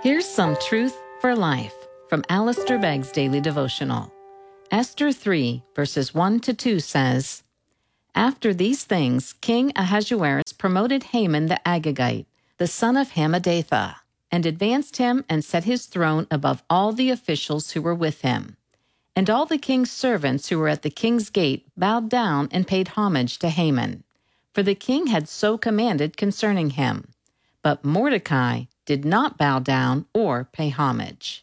Here's some truth for life from Alistair Begg's Daily Devotional. Esther 3, verses 1-2 says, After these things, King Ahasuerus promoted Haman the Agagite, the son of Hammedatha, and advanced him and set his throne above all the officials who were with him. And all the king's servants who were at the king's gate bowed down and paid homage to Haman, for the king had so commanded concerning him. But Mordecai did not bow down or pay homage.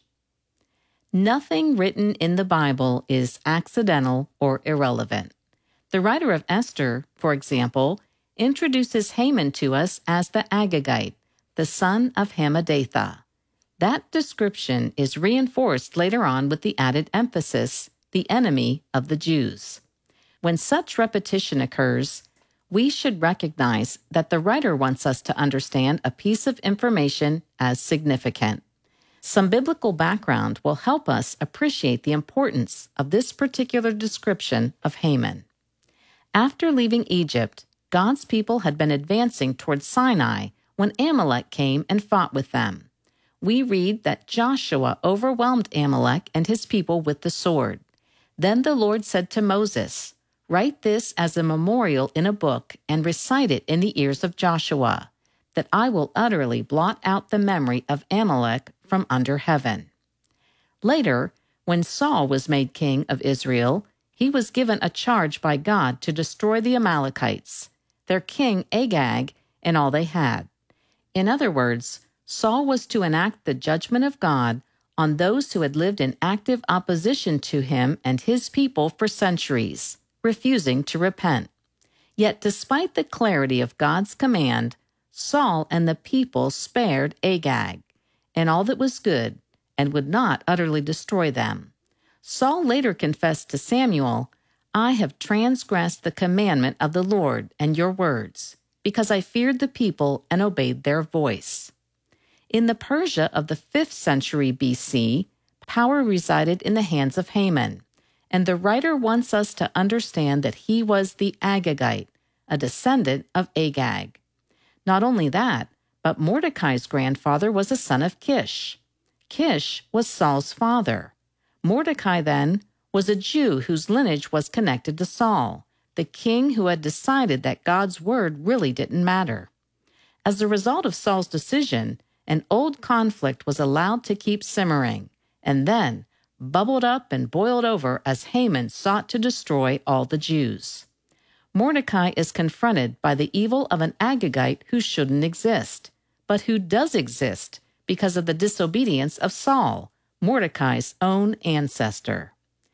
Nothing written in the Bible is accidental or irrelevant. The writer of Esther, for example, introduces Haman to us as the Agagite, the son of Hammedatha. That description is reinforced later on with the added emphasis, the enemy of the Jews. When such repetition occurs, we should recognize that the writer wants us to understand a piece of information as significant. Some biblical background will help us appreciate the importance of this particular description of Haman. After leaving Egypt, God's people had been advancing toward Sinai when Amalek came and fought with them. We read that Joshua overwhelmed Amalek and his people with the sword. Then the Lord said to Moses, Write this as a memorial in a book and recite it in the ears of Joshua, that I will utterly blot out the memory of Amalek from under heaven. Later, when Saul was made king of Israel, he was given a charge by God to destroy the Amalekites, their king Agag, and all they had. In other words, Saul was to enact the judgment of God on those who had lived in active opposition to him and his people for centuries, refusing to repent. Yet despite the clarity of God's command, Saul and the people spared Agag and all that was good, and would not utterly destroy them. Saul later confessed to Samuel, I have transgressed the commandment of the Lord and your words, because I feared the people and obeyed their voice. In the Persia of the 5th century BC, power resided in the hands of Haman, and the writer wants us to understand that he was the Agagite, a descendant of Agag. Not only that, but Mordecai's grandfather was a son of Kish. Kish was Saul's father. Mordecai, then, was a Jew whose lineage was connected to Saul, the king who had decided that God's word really didn't matter. As a result of Saul's decision, an old conflict was allowed to keep simmering, and then bubbled up and boiled over as Haman sought to destroy all the Jews. Mordecai is confronted by the evil of an Agagite who shouldn't exist, but who does exist because of the disobedience of Saul, Mordecai's own ancestor.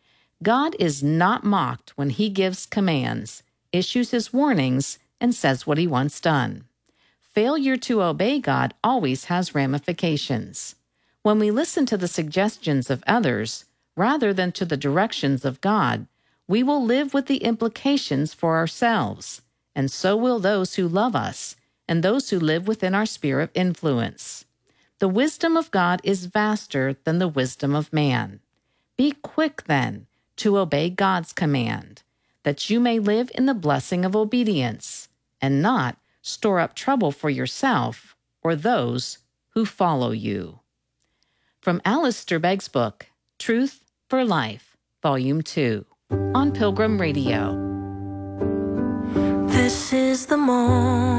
God is not mocked when he gives commands, issues his warnings, and says what he wants done. Failure to obey God always has ramifications. When we listen to the suggestions of others, rather than to the directions of God, we will live with the implications for ourselves, and so will those who love us and those who live within our sphere of influence. The wisdom of God is vaster than the wisdom of man. Be quick, then, to obey God's command, that you may live in the blessing of obedience, and not store up trouble for yourself or those who follow you. From Alistair Begg's book, Truth for Life, Volume 2, on Pilgrim Radio. This is the moment